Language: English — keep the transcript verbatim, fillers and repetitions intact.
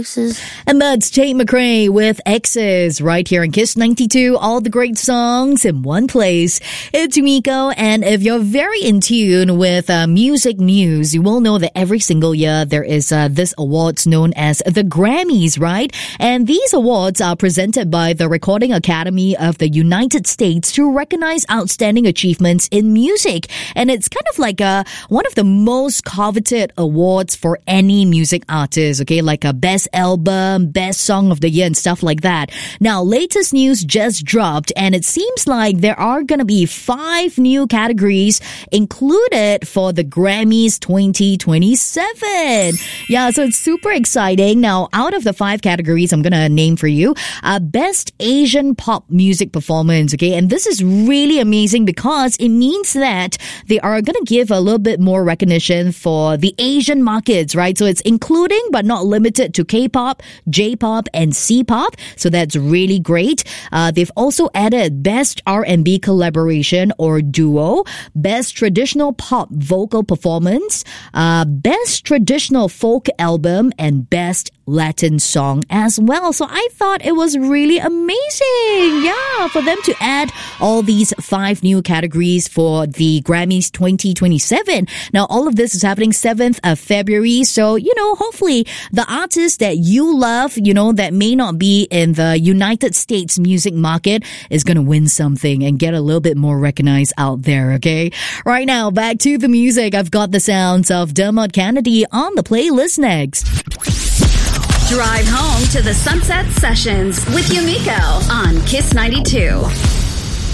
Exes. And that's Tate McRae with Exes right here in Kiss ninety-two. All the great songs in one place. It's Miko, and if you're very in tune with uh, music news, you will know that every single year there is uh, this awards known as the Grammys, right? And these awards are presented by the Recording Academy of the United States to recognize outstanding achievements in music. And it's kind of like a, one of the most coveted awards for any music artist, okay? Like a best album, best song of the year and stuff like that. Now, latest news just dropped, and it seems like there are going to be five new categories included for the Grammys twenty twenty-seven. Yeah, so it's super exciting. Now, out of the five categories I'm going to name for you, uh, best Asian pop music performance, okay? And this is really amazing because it means that they are going to give a little bit more recognition for the Asian markets, right? So it's including but not limited to K-pop, J-pop, and C-pop. So that's really great. Uh, they've also added best R and B collaboration or duo, best traditional pop vocal performance, uh, best traditional folk album, and best Latin song as well. So I thought it was really amazing, yeah, for them to add all these five new categories for the Grammys twenty twenty-seven. Now, all of this is happening seventh of February. So, you know, hopefully the artists that you love, you know, that may not be in the United States music market is going to win something and get a little bit more recognized out there, okay? Right now, back to the music. I've got the sounds of Dermot Kennedy on the playlist next. Drive home to the Sunset Sessions with Yumiko on Kiss ninety-two.